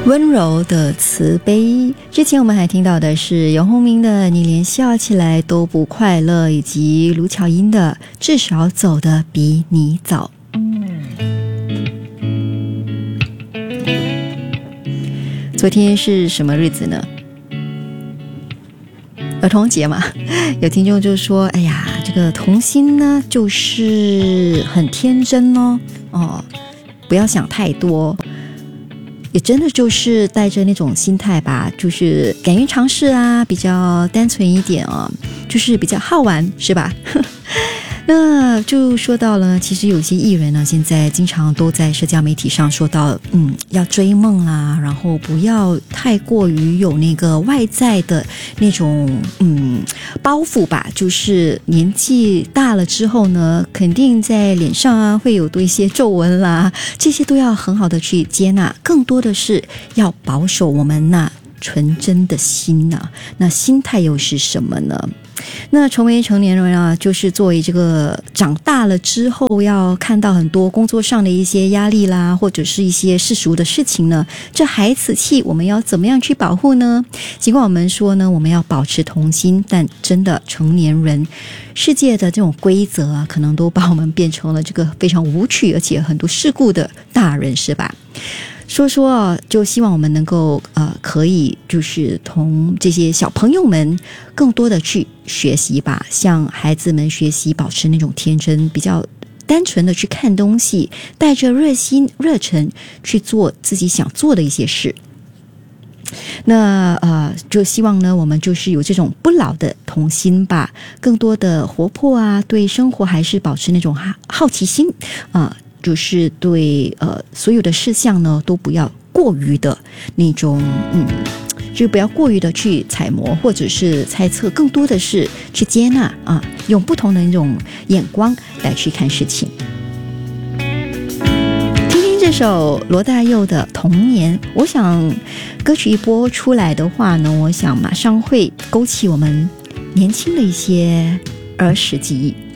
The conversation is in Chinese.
温柔的慈悲。之前我们还听到的是游鸿明的你连笑起来都不快乐，以及卢巧音的至少走得比你早。昨天是什么日子呢？儿童节嘛，有听众就说哎呀，这个童心呢就是很天真哦，不要想太多，也真的就是带着那种心态吧，就是敢于尝试啊，比较单纯一点啊，就是比较好玩，是吧？那就说到了，其实有些艺人呢，现在经常都在社交媒体上说到，要追梦啊，然后不要太过于有那个外在的那种包袱吧，就是年纪大了之后呢，肯定在脸上啊会有多一些皱纹啦，这些都要很好的去接纳，更多的是要保守我们那纯真的心啊。那心态又是什么呢？那成为成年人啊，就是作为这个长大了之后要看到很多工作上的一些压力啦，或者是一些世俗的事情呢，这孩子气我们要怎么样去保护呢？尽管我们说呢，我们要保持童心，但真的成年人世界的这种规则啊，可能都把我们变成了这个非常无趣而且很多世故的大人，是吧？说就希望我们能够可以就是同这些小朋友们更多的去学习吧，向孩子们学习，保持那种天真，比较单纯的去看东西，带着热心热忱去做自己想做的一些事。那就希望呢，我们就是有这种不老的童心吧，更多的活泼啊，对生活还是保持那种好奇心就是对所有的事项呢都不要过于的那种就不要过于的去揣摩或者是猜测，更多的是去接纳用不同的那种眼光来去看事情。听听这首罗大佑的《童年》，我想歌曲一播出来的话呢，我想马上会勾起我们年轻的一些儿时记忆。